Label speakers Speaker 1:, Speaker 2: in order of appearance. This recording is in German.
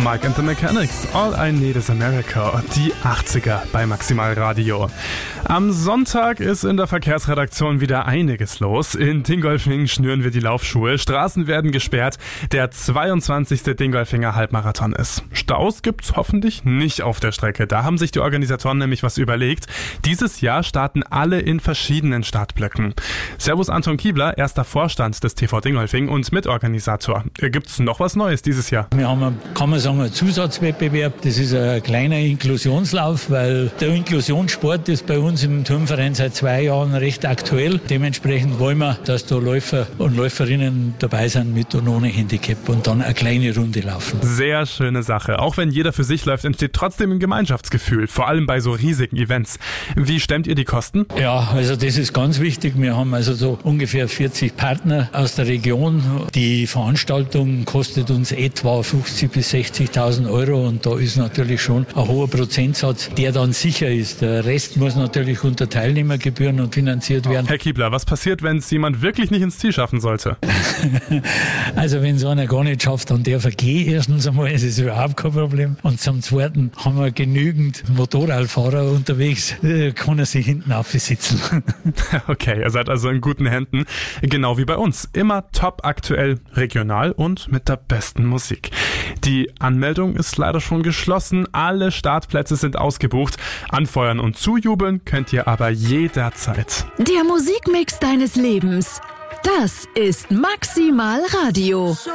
Speaker 1: Mike and the Mechanics, All I Need is America, die 80er bei Maximal Radio. Am Sonntag ist in der Verkehrsredaktion wieder einiges los. In Dingolfing schnüren wir die Laufschuhe, Straßen werden gesperrt, der 22. Dingolfinger Halbmarathon ist. Staus gibt's hoffentlich nicht auf der Strecke, da haben sich die Organisatoren nämlich was überlegt. Dieses Jahr starten alle in verschiedenen Startblöcken. Servus Anton Kiebler, erster Vorstand des TV Dingolfing und Mitorganisator. Gibt's noch was Neues dieses Jahr?
Speaker 2: Wir haben, kann man sagen, einen Zusatzwettbewerb. Das ist ein kleiner Inklusionslauf, weil der Inklusionssport ist bei uns im Turnverein seit 2 Jahren recht aktuell. Dementsprechend wollen wir, dass da Läufer und Läuferinnen dabei sind mit und ohne Handicap und dann eine kleine Runde laufen.
Speaker 1: Sehr schöne Sache. Auch wenn jeder für sich läuft, entsteht trotzdem ein Gemeinschaftsgefühl, vor allem bei so riesigen Events. Wie stemmt ihr die Kosten?
Speaker 2: Ja, also das ist ganz wichtig. Wir haben also so ungefähr 40 Partner aus der Region. Die Veranstaltung kostet uns etwa 50.000 bis 60.000 Euro und da ist natürlich schon ein hoher Prozentsatz, der dann sicher ist. Der Rest muss natürlich unter Teilnehmergebühren und finanziert werden.
Speaker 1: Herr Kiebler, was passiert, wenn es jemand wirklich nicht ins Ziel schaffen sollte?
Speaker 2: Also wenn es einer gar nicht schafft, dann darf er gehen. Erstens einmal ist es überhaupt kein Problem. Und zum Zweiten haben wir genügend Motorradfahrer unterwegs, kann er sich hinten aufsitzen.
Speaker 1: Okay, ihr seid also in guten Händen. Genau wie bei uns. Immer top aktuell, regional und mit der besten Musik. Die Anmeldung ist leider schon geschlossen. Alle Startplätze sind ausgebucht. Anfeuern und zujubeln könnt ihr aber jederzeit.
Speaker 3: Der Musikmix deines Lebens. Das ist Maximal Radio.